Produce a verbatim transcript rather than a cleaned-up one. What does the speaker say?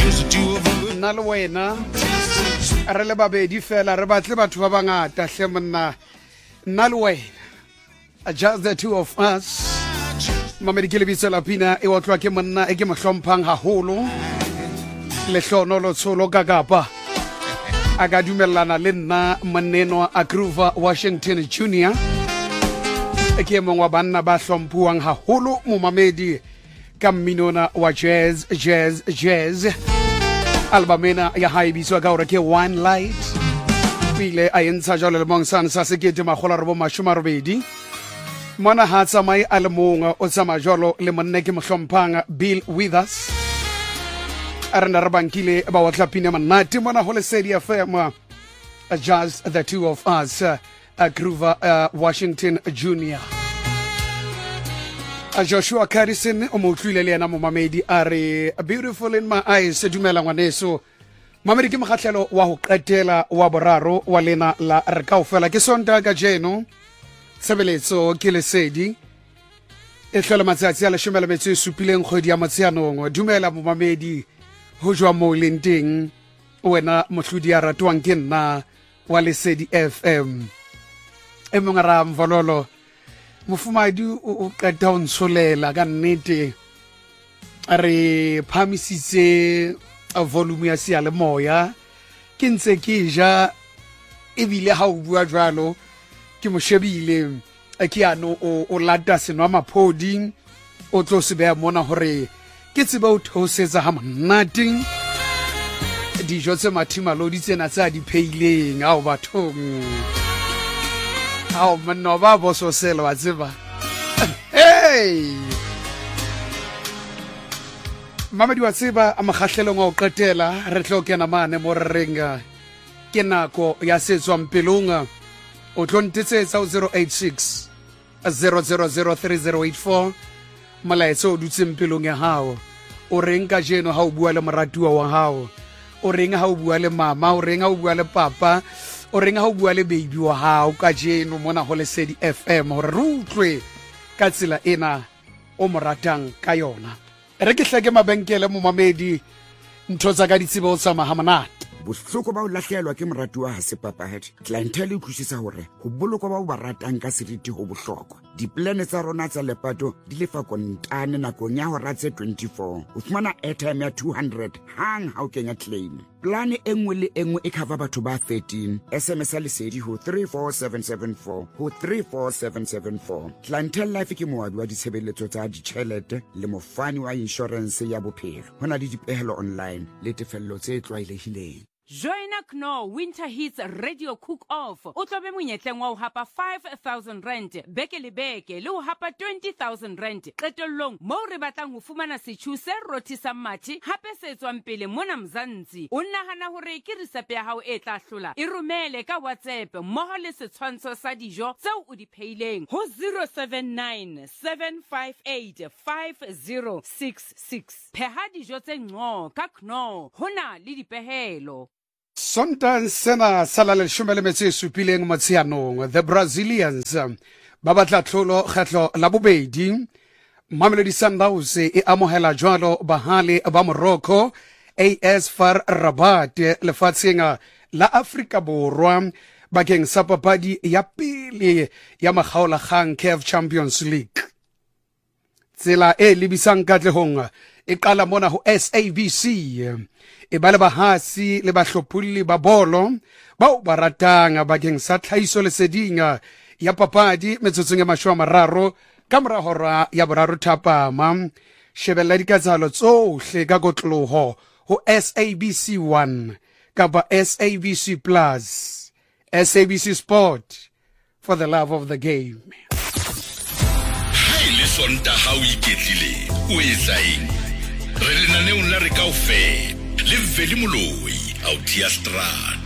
nna le wena re le babedi fela re batle batho ba bangata hle monna nna le wena just the two of us mamedi ke lebitso la pina e otlwa ke monna e ke mohlomphang haholo le hlono lo tsholo ka kapa a ka dumellana le nna Moneno a Grover Washington Junior e ke mongwe wa banna ba hlomphuwang haholo mo mamedi ka mminona wa jazz jazz jazz albumena ya haibiswa ka hore ke One Light pile a entsha jalo le mong san sa sekete magola re bo mashoma robedi mona ha tsamai a le mong o tsama jalo le monne ke mohlomphang Bill Withers arena re bankile ba wa tlapine manati mona ho le Sedi F M just the two of us uh, Grover uh, Washington Junior a Joshua Carrison o mo tlile le ena mo mamedi are beautiful in my eyes dumela ngwaneso mamedi ke mogatlhelo wa go qetela wa boraro wa lena la re kaofela ke sonta ka jeno sebeletso ke lesedi e hlola matsatsi a le shomela metso e supileng kgwedi ya motsheanong dumela mo mamedi ho jwa mo lenteng wena mohlodi ya ratwang ke nna wa Lesedi F M e mongara mvololo mofumadi o qeta o ntsholela ka nnete re phamisitse a volume ya sia le moya ke ntse ke ja e bile ha o bua jwalo ke mo shebile ke ano o lata senwa maphodi o tlo se bea mona hore ke tseba o thosetsa ha monate dijo tse mathima lo di tsena tsa di pheileng ao bathong ao monna ba boso selo wa tseba hey mamedi wa tseba a magahlelo ngo qetela re tlokena mane mo renga ke nako ya setswa mpelonga o tlontetsetsa zero eight six zero zero zero three zero eight four malaetso o dutse mpelong ya hao o reng ka jeno ha o bua le moratuwa wa hao o reng ha o bua le mama o reng ha o bua le papa o reng ha o bua le baby wa hao ka jeno mona ho Lesedi F M hore re utlwe ka tsela ena o moratang ka yona re ke hleke mabenkele mo mamedi ntho tsa ka ditsebo tsa mahamanate bohloko ba o lahlehelwa ke moratuwa ha se papahadi clientele e thushisa hore ho bolokwa ba o ba ratang ka seriti ho bohlokwa diplane tsa rona tsa lepato di lefa kontane nakong ya hora tse twenty-four o fumana airtime ya two hundred hang ha o kenya claim plane e nngwe le e nngwe e cover batho ba thirteen S M S ya Lesedi ho three four seven seven four ho three four seven seven four clientele life ke moabi wa ditshebeletso tsa ditjhelete le mofani wa insurance ya bophelo hona le dipehelo online le tefello tse tlwaelehileng. Join Kno Winter Hits Radio Cook Off. O tlobe monyetleng wa ho hapa five thousand rand beke le beke le ho hapa twenty thousand rand. Qetellong mo re batlang ho fumana setjhu se rothisang mathe hape se tswang pele mona Mzansi. O nahana hore ke recipe ya hao e tla hlola. E romele ka WhatsApp mmoho le setshwantsho sa dijo tseo o di pheileng ho zero seven nine seven five eight five zero six six. Pheha dijo tse ngco ka Kno hona le dipehelo. Sonta sena sala le shumele metsi supileng motsheanong the Brazilians ba batla tlholo kgetlo la bobedi Mamelodi Sundowns e amohela jwalo bahale ba Morocco A S F A R Rabat lefatsheng la Afrika Borwa bakeng sa papadi ya pele ya makgaolakgang C A F Champions League tsela e libisang katlehong e qala mona ho S A B C e ba le bahasi le bahlophulli ba bolo ba o baratang bakeng sa tlhaiso leseding ya papadi metsotsong ya mashwa mararo ka mora hora ya boraro thapama shebella dikatsalo tsohle ka kotloho ho S A B C one kapa S A B C Plus S A B C Sport for the love of the game. Hai le sonta ha o iketlile o etsaeng re le naneong la re kaofela le veli moloi autia strata